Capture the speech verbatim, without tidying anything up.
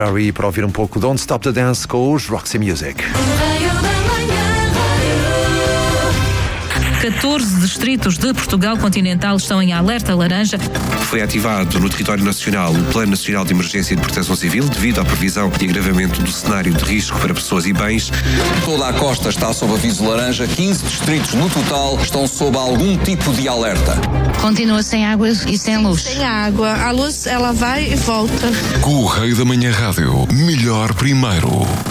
Harry para ouvir um pouco Don't Stop the Dance com os Roxy Music. catorze distritos de Portugal continental estão em alerta laranja. Foi ativado no território nacional o Plano Nacional de Emergência e de Proteção Civil devido à previsão de agravamento do cenário de risco para pessoas e bens. Toda a costa está sob aviso laranja, quinze distritos no total estão sob algum tipo de alerta. Continua sem água e sem luz. Sem água. A luz, ela vai e volta. Correio da Manhã Rádio. Melhor primeiro.